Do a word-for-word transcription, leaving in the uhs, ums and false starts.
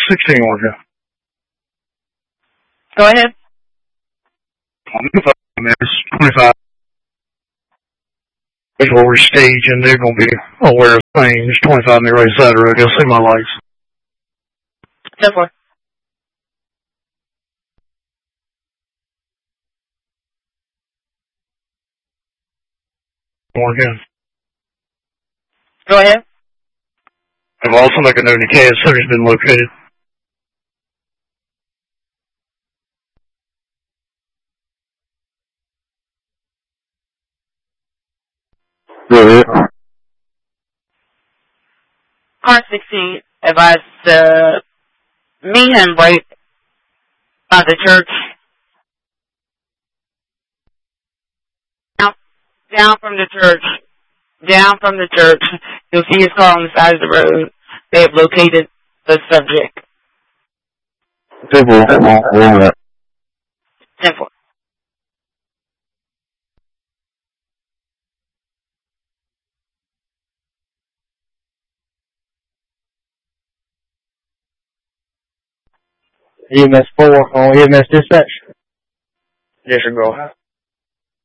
sixteen Oregon. Go ahead. twenty-five. People were staged and they're going to be aware of things. twenty-five on the right side of the road. You'll see my lights. ten four. Oregon. Go ahead. I've also let you know the K S seven has been located. Go ahead. Car sixteen advised uh, me and break by the church. Down, down from the church. Down from the church. You'll see his car on the side of the road. They have located the subject. People, all that. ten four. E M S four on E M S dispatch. Yes, sir. Go ahead.